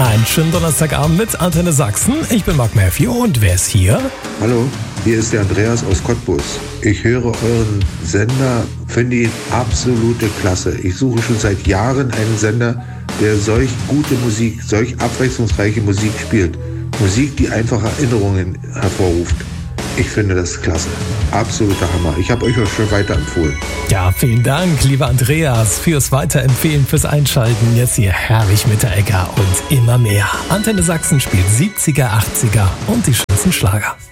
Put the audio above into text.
Einen schönen Donnerstagabend mit Antenne Sachsen. Ich bin Mark Matthew und wer ist hier? Hallo, hier ist der Andreas aus Cottbus. Ich höre euren Sender, finde ihn absolute Klasse. Ich suche schon seit Jahren einen Sender, der solch gute Musik, solch abwechslungsreiche Musik spielt. Musik, die einfach Erinnerungen hervorruft. Ich finde das klasse. Absoluter Hammer. Ich habe euch auch schon weiterempfohlen. Ja, vielen Dank, lieber Andreas, fürs Weiterempfehlen, fürs Einschalten. Jetzt hier herrlich mit der Egger und immer mehr. Antenne Sachsen spielt 70er, 80er und die schönsten Schlager.